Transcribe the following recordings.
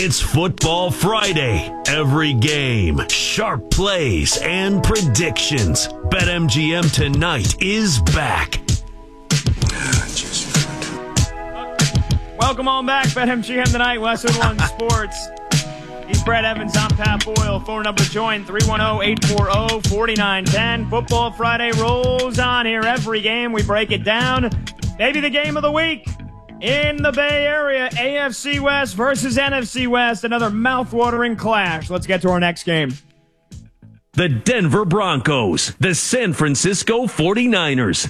It's Football Friday. Every game, sharp plays, and predictions. BetMGM tonight is back. Welcome on back, BetMGM tonight, Westwood One Sports. He's Brad Evans, I'm Pat Boyle. Phone number join 310-840-4910. Football Friday rolls on here. Every game we break it down. Maybe the game of the week in the Bay Area. AFC West versus NFC West. Another mouth-watering clash. Let's get to our next game. The Denver Broncos, the San Francisco 49ers.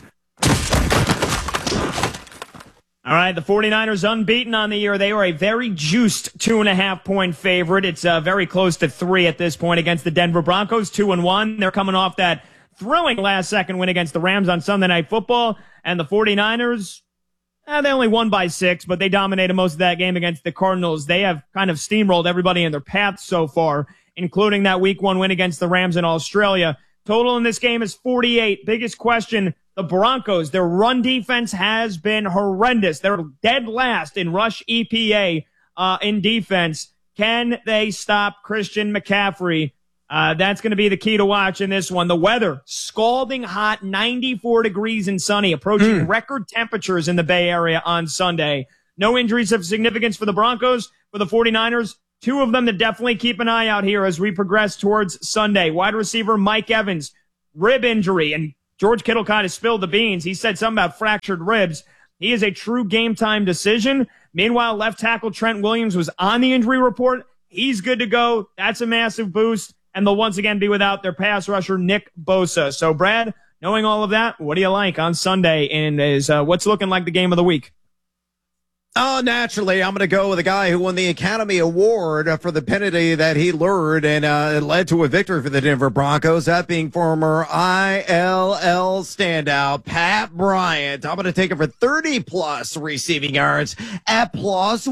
All right, the 49ers unbeaten on the year. They are a very juiced 2.5-point favorite. It's very close to 3 at this point against the Denver Broncos, 2-1. They're coming off that thrilling last-second win against the Rams on Sunday Night Football. And the 49ers, they only won by 6, but they dominated most of that game against the Cardinals. They have kind of steamrolled everybody in their path so far, including that Week 1 win against the Rams in Australia. Total in this game is 48. Biggest question, the Broncos, their run defense has been horrendous. They're dead last in rush EPA in defense. Can they stop Christian McCaffrey? That's going to be the key to watch in this one. The weather, scalding hot, 94 degrees and sunny, approaching record temperatures in the Bay Area on Sunday. No injuries of significance for the Broncos. For the 49ers, 2 of them to definitely keep an eye out here as we progress towards Sunday. Wide receiver Mike Evans, rib injury, and George Kittle kind of spilled the beans. He said something about fractured ribs. He is a true game-time decision. Meanwhile, left tackle Trent Williams was on the injury report. He's good to go. That's a massive boost. And they'll once again be without their pass rusher, Nick Bosa. So, Brad, knowing all of that, what do you like on Sunday? And is what's looking like the game of the week? Oh, naturally, I'm going to go with a guy who won the Academy Award for the penalty that he lured, and it led to a victory for the Denver Broncos, that being former ILL standout Pat Bryant. I'm going to take it for 30-plus receiving yards at plus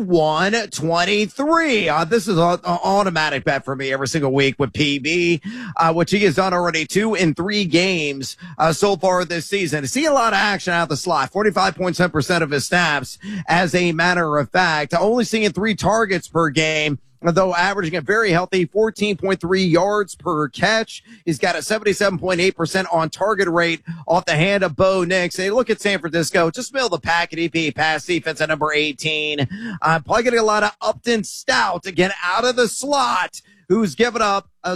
123. This is an automatic bet for me every single week with PB, which he has done already 2 in 3 games so far this season. See a lot of action out of the slot, 45.7% of his snaps as a matter of fact, only seeing 3 targets per game, though averaging a very healthy 14.3 yards per catch. He's got a 77.8% on target rate off the hand of Bo Nix. Hey, look at San Francisco, just middle of the pack at EP pass defense at number 18. Probably getting a lot of Upton Stout to get out of the slot, who's given up a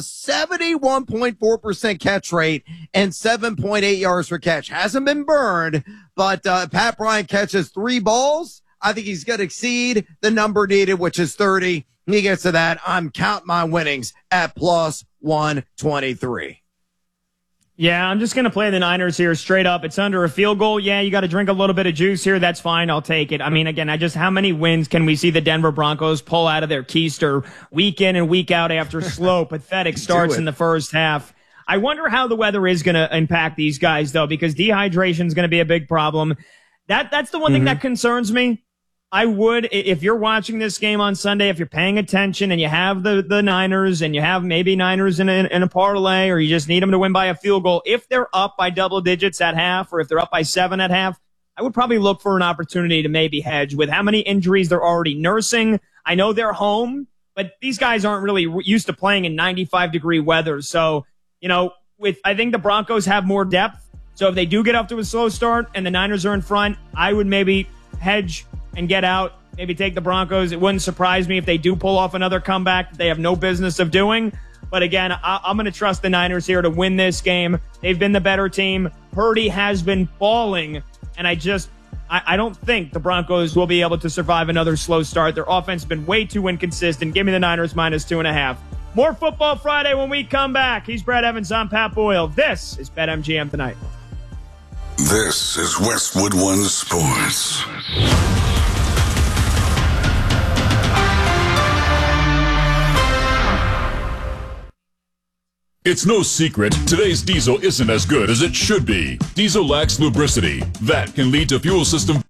71.4% catch rate and 7.8 yards per catch. Hasn't been burned, but Pat Bryant catches 3 balls. I think he's going to exceed the number needed, which is 30. He gets to that. I'm counting my winnings at plus 123. Yeah, I'm just going to play the Niners here straight up. It's under a field goal. Yeah, you got to drink a little bit of juice here. That's fine. I'll take it. I mean, again, how many wins can we see the Denver Broncos pull out of their keister week in and week out after slow, pathetic starts in the first half? I wonder how the weather is going to impact these guys, though, because dehydration is going to be a big problem. That's the one thing that concerns me. I would, if you're watching this game on Sunday, if you're paying attention and you have the Niners and you have maybe Niners in a parlay, or you just need them to win by a field goal, if they're up by double digits at half, or if they're up by 7 at half, I would probably look for an opportunity to maybe hedge with how many injuries they're already nursing. I know they're home, but these guys aren't really used to playing in 95-degree weather. So, I think the Broncos have more depth. So if they do get up to a slow start and the Niners are in front, I would maybe hedge and get out, maybe take the Broncos. It wouldn't surprise me if they do pull off another comeback that they have no business of doing. But again, I'm going to trust the Niners here to win this game. They've been the better team. Purdy has been balling, and I don't think the Broncos will be able to survive another slow start. Their offense has been way too inconsistent. Give me the Niners minus 2.5. More Football Friday when we come back. He's Brad Evans. I'm Pat Boyle. This is BetMGM Tonight. This is Westwood One Sports. It's no secret, today's diesel isn't as good as it should be. Diesel lacks lubricity. That can lead to fuel system